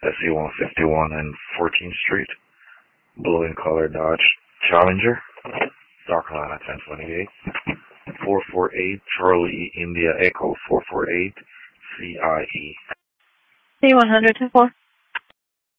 SE-151 and 14th Street. Blue in color Dodge Challenger. Dark line at 1028. 448 Charlie India Echo 448 CIE. C-100 to 4.